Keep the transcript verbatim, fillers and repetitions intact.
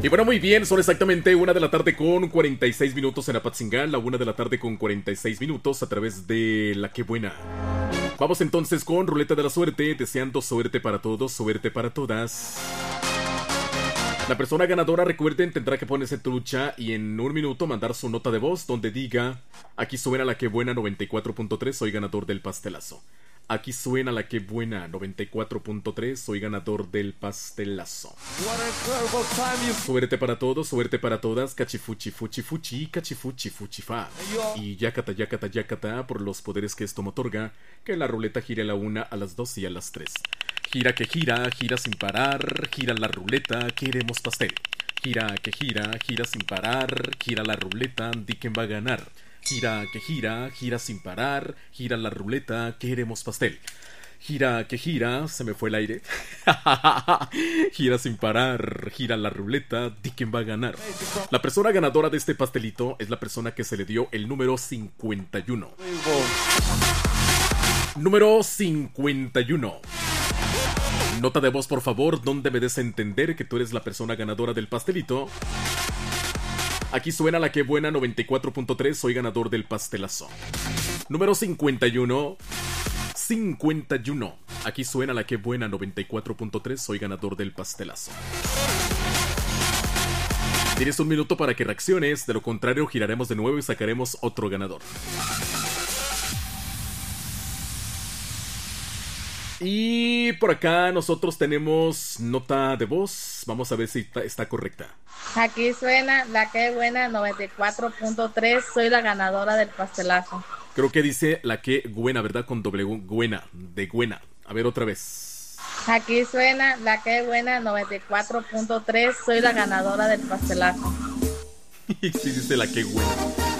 Y bueno, muy bien, son exactamente una de la tarde con cuarenta y seis minutos en Apatzingán, la una de la tarde con cuarenta y seis minutos a través de La Que Buena. Vamos entonces con Ruleta de la Suerte, deseando suerte para todos, suerte para todas. La persona ganadora, recuerden, tendrá que ponerse trucha y en un minuto mandar su nota de voz donde diga: aquí suena La Que Buena noventa y cuatro punto tres, soy ganador del pastelazo. Aquí suena La Que Buena noventa y cuatro punto tres, soy ganador del pastelazo. Suerte para todos, suerte para todas, cachifuchi fuchi fuchi, cachifuchi fuchi fa. Y yacata yacata yacata, por los poderes que esto me otorga, que la ruleta gire a la una, a las dos y a las tres. Gira que gira, gira sin parar, gira la ruleta, queremos pastel. Gira que gira, gira sin parar, gira la ruleta, di quién va a ganar. Gira que gira, gira sin parar, gira la ruleta, queremos pastel. Gira que gira, se me fue el aire. Gira sin parar, gira la ruleta, di quién va a ganar. La persona ganadora de este pastelito es la persona que se le dio el número cincuenta y uno. Número cincuenta y uno. Nota de voz, por favor, donde me des a entender que tú eres la persona ganadora del pastelito. Aquí suena La Que Buena noventa y cuatro punto tres, soy ganador del pastelazo. Número cincuenta y uno. cincuenta y uno. Aquí suena La Que Buena noventa y cuatro punto tres, soy ganador del pastelazo. Tienes un minuto para que reacciones, de lo contrario giraremos de nuevo y sacaremos otro ganador. Y por acá nosotros tenemos nota de voz. Vamos a ver si está, está correcta. Aquí suena La Que Buena noventa y cuatro punto tres, soy la ganadora del pastelazo. Creo que dice La Que Buena, ¿verdad? Con doble Buena, de Buena. A ver otra vez. Aquí suena La Que Buena noventa y cuatro punto tres, soy la ganadora del pastelazo. Sí dice La Que Buena.